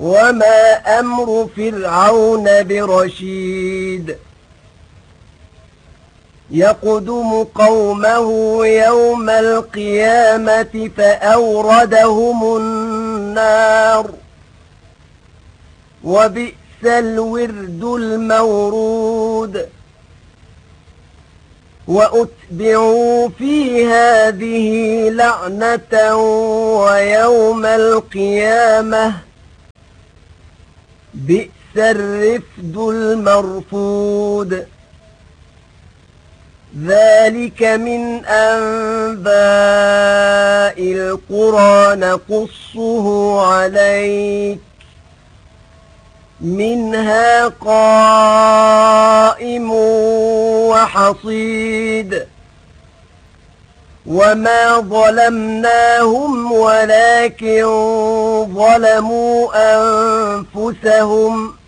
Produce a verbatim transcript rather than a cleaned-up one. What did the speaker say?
وما أمر فرعون برشيد يقدم قومه يوم القيامة فأوردهم النار وبئس الورد المورود وأتبعوا في هذه لعنة ويوم القيامة بئس الرفد المرفود ذلك من أنباء القرى نقصه عليك منها قائم وحصيد وما ظلمناهم ولكن ظلموا أنفسهم